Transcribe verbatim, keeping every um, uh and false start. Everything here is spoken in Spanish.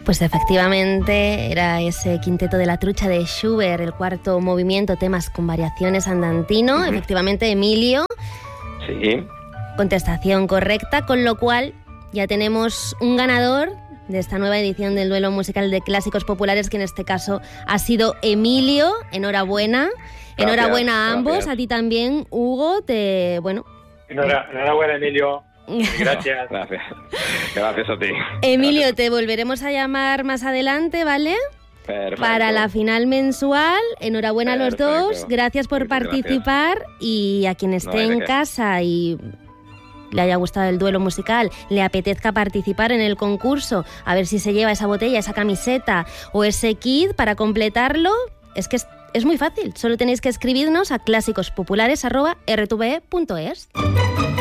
Pues efectivamente era ese quinteto de la trucha de Schubert, el cuarto movimiento, temas con variaciones andantino. Uh-huh. Efectivamente, Emilio. Sí. Contestación correcta, con lo cual ya tenemos un ganador de esta nueva edición del Duelo Musical de Clásicos Populares, que en este caso ha sido Emilio. Enhorabuena. Gracias, enhorabuena a ambos. Gracias. A ti también, Hugo. Te, bueno. Enhora, enhorabuena, Emilio. Gracias. Gracias. Gracias a ti. Emilio, Gracias. Te volveremos a llamar más adelante, ¿vale? Perfecto. Para la final mensual. Enhorabuena Perfecto. a los dos. Gracias por Muchas participar. Gracias. Y a quien esté no, en casa y le haya gustado el duelo musical, le apetezca participar en el concurso, a ver si se lleva esa botella, esa camiseta o ese kit para completarlo, es que es, es muy fácil. Solo tenéis que escribirnos a clásicos populares arroba r t v e punto es.